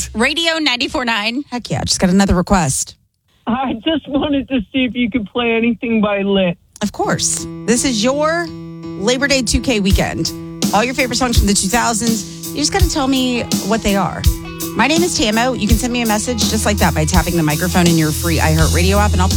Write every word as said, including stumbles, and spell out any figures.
Rouge. Radio ninety-four point nine. Heck yeah, just got another request. I just wanted to see if you could play anything by Lit. Of course. This is your Labor Day two K weekend. All your favorite songs from the two thousands. You just got to tell me what they are. My name is Tamo. You can send me a message just like that by tapping the microphone in your free iHeartRadio app, and I'll play